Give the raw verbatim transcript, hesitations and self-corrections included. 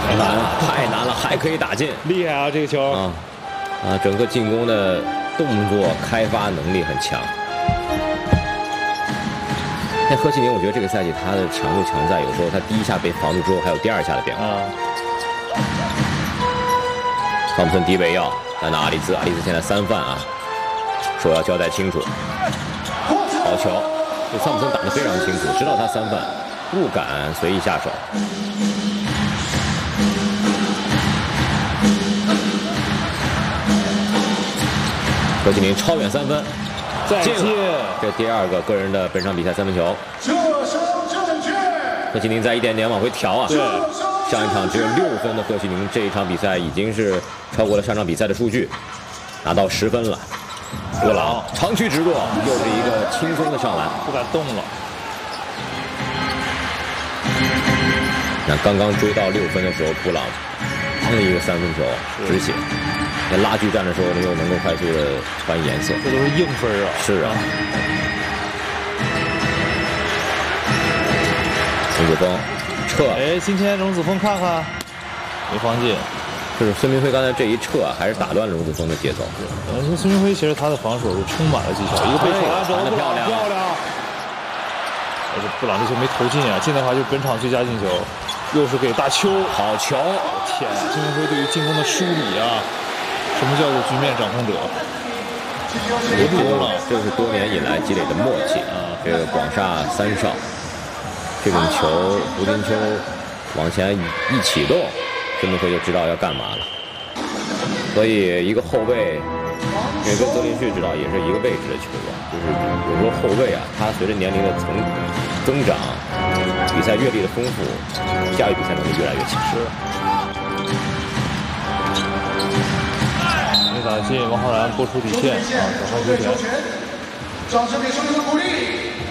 难了，太难了，还可以打进， 厉害啊！这个球啊啊，整个进攻的动作开发能力很强。那贺启宁，我觉得这个赛季他的强就强在，有时候他第一下被防住之后，还有第二下的变化。 啊， 汤普森低位要，但那阿里兹，阿里兹现在三犯啊，说要交代清楚。好球，这汤普森打得非常清楚，知道他三犯，不敢随意下手。贺启宁超远三分， 再见！ 这第二个个人的本场比赛三分球。贺启宁在一点点往回调啊。 对， 上一场只有六分的贺启宁，这一场比赛已经是超过了上场比赛的数据，拿到十分了。布朗长驱直入，又是一个轻松的上篮， 不敢动了。 那刚刚追到六分的时候，布朗砰的一个三分球止血。那拉锯战的时候呢，又能够快速的换颜色， 这都是硬分啊！ 是啊。龙子峰撤， 哎，今天龙子峰看看没放进， 就是孙明辉刚才这一撤啊，还是打乱了龙子峰的节奏。 呃，孙明辉其实他的防守是充满了技巧，一个背传篮手， 传得漂亮， 漂亮。而且布朗这球没投进啊，进的话就是本场最佳进球，又是给大邱， 好球！ 天，孙明辉对于进攻的梳理啊。什么叫做局面掌控者？ 无助了，这是多年以来积累的默契啊！这个广厦三少，这种球胡金秋往前一启动，孙明辉就知道要干嘛了。所以一个后卫，因为跟泽林旭知道也是一个位置的球员，就是有时候后卫啊，他随着年龄的增增长，比赛阅历的丰富，驾驭比赛能力越来越强。 没打进，王浩然拨出底线啊，转换球权。 掌声给兄弟们鼓励。